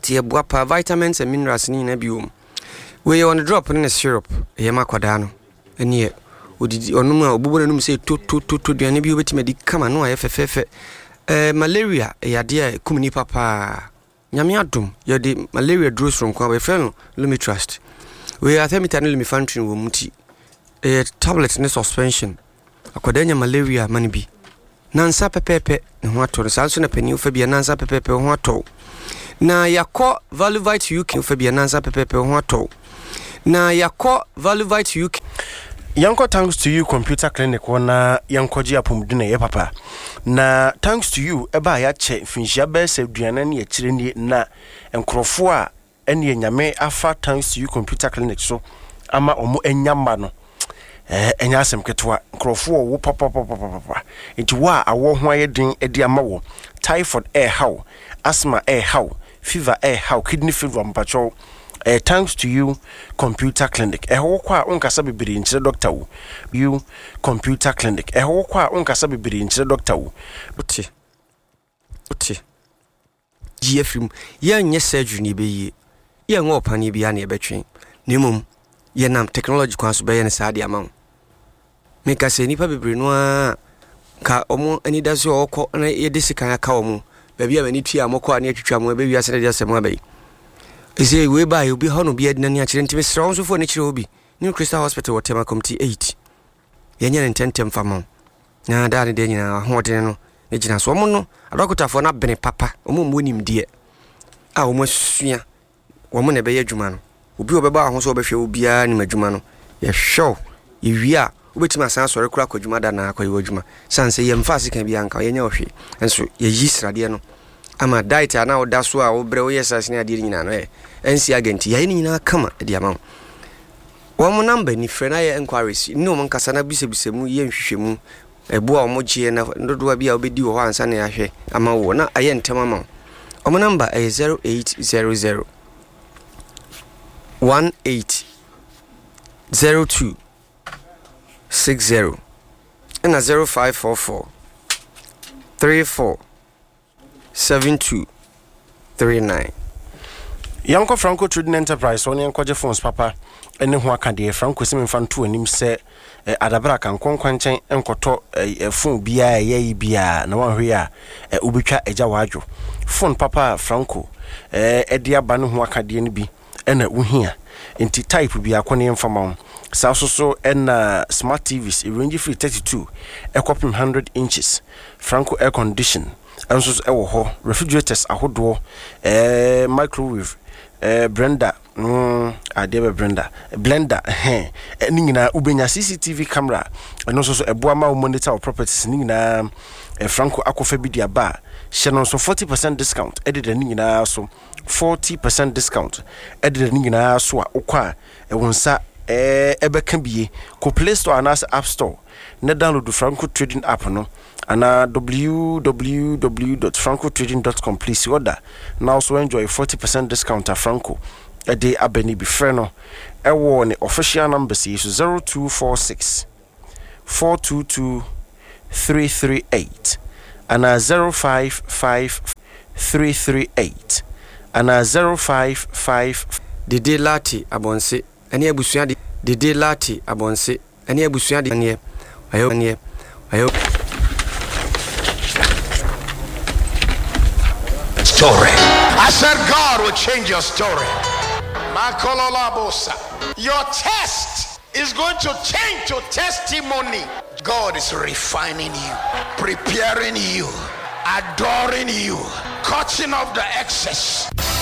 Tia Buapa, vitamins and minerals in Nebium. We on a drop in a syrup, Yama Quadano, and yet, would you know, Bubanum say to the Nebu with me, come and no FFF. Malaria, a dear Kumini Papa. Yamiadum, you're the malaria draws from Kwabe Fellow, let me trust. We are thermitanic function Wumuti. A tablet in suspension. A Quadenia malaria manibi. Nansa pepe, and what to the Salson a penny for be a Nansa pepe what to. Na yako valuvite UK for be a Nansa pepe what to. Na yako valuvite UK. Yanko, thanks to you, computer clinic, wana yanko ji apumdine ye papa. Na thanks to you, eba ya che finjia bese duane ye chireni na enkrofo a ene nyame afa thanks to you computer clinic so ama omo enyamba no enya asem ketwa enkrofo wo papa enti wa awo ho ayedin edi ama wo typhoid how asthma how fever how kidney fever mpacho thanks to you computer clinic ho kwa onkasa bibiri nchire doctor wo you computer clinic ho kwa onkasa bibiri nchire doctor wo uti GFM ya nye surgery ni be ye ngo pani bia na ebetwen nemum ye nam technology kwan so be ye ne saade amam meka se nipa bibiri no a ka omo ani da so okọ na ye de sika aka omo ba bia mani tua amokọ ani atwitwa mo ba wi ase de asem abai ese we ba you be hono be adina ni akire ntime sra onso fo ne kire obi New Crystal Hospital whatever committee 8 ye nya ntentem fama na da ne de nyina hoden no ne gina so omo no adokotafo na bene papa omo monim de a omo sua omo ne be ye adwuma no obi obeba ho so obehwe obi a ni madwuma no ye show ye wi a obetima san sore kura kwadwuma da na akoye adwuma sanse ye mfa sika bi anka ye nya ohwe enso ye yi srade no ama diet ana oda so a obre wo yesase ne ade nyina no ensi agenti ya ni nyina kama de ama wo number ni frɛ na ye inquiries no mo nkasa na bisebisemu ye nhwehwemu ebo a mo gie na dodoa bi a obedi wo ansa na yahwe ama wo na aye ntema ma wo number 0800 18 02 60 and 0544 34 72 39. Yanko Franco Trading Enterprise on yanko phones papa ene ho akade Franco sim fanto anim se adabra kan konkwanchen enkoto phone bia ye bia na wanhwe a ubetwa eja wadwo phone papa Franco ede aba no ho akade ne bi ena wuhia enti type bia kone mfama sa so ena smart TVs range free 32 ekopim 100 inches Franco air condition enso ewo ho refrigerators ahodo microwave blender blender ni nyina ubenya CCTV camera eno so eboa ma monitor of properties ni nyina Franco akofa bidia ba she no so 40% discount edit ni nyina so 40% discount edit ni nyina so akwa ewonsa ebeka biye ko Play Store and App Store na download the Franco Trading app no ana www.francotrading.com please order now also enjoy 40% discount at Franco a day abeni be freno ewo ne official number is 0246 422 338 ana 055 338 ana 055 Dede Lati abonse ani abusua de Dede Lati abonse ani abusua de ani ayo story. I said God will change your story. Your test is going to change to testimony. God is refining you, preparing you, adoring you, cutting off the excess.